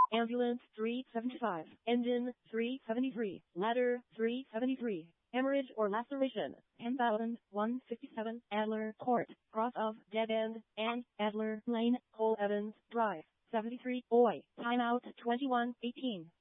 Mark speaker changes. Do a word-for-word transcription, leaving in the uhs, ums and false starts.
Speaker 1: Ambulance three seventy-five. Engine three seventy-three. Ladder three seventy-three. Hemorrhage or laceration, ten thousand one hundred fifty-seven, Adler Court, cross of Dead End, and Adler Lane, Cole Evans Drive, seventy-three, Oi, timeout twenty-one eighteen.